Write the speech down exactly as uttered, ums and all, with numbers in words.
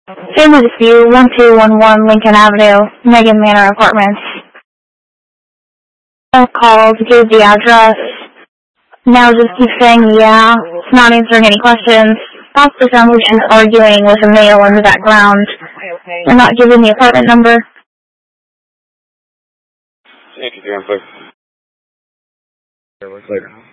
Family Dispute, one two one one Lincoln Avenue, Megan Manor Apartments. I called, gave the address. Now just keep saying yeah, not answering any questions. Also sounds like she's arguing with a male in the background. They're not giving the apartment number. Thank you, Grandpa. Later.